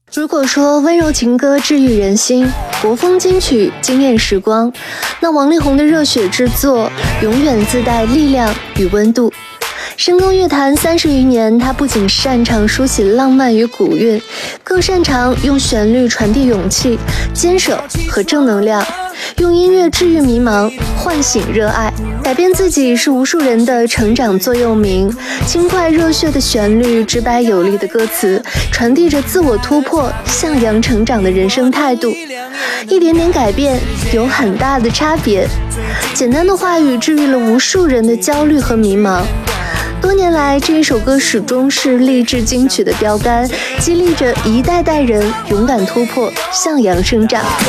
如果说温柔情歌治愈人心，国风金曲惊艳时光，那王力宏的热血之作永远自带力量与温度。深耕乐坛30余年，他不仅擅长书写浪漫与古韵，更擅长用旋律传递勇气、坚守和正能量，用音乐治愈迷茫，唤醒热爱。改变自己是无数人的成长座右铭，轻快热血的旋律，直白有力的歌词，传递着自我突破、向阳成长的人生态度。一点点改变，有很大的差别。简单的话语治愈了无数人的焦虑和迷茫。多年来，这一首歌始终是励志金曲的标杆，激励着一代代人勇敢突破，向阳生长。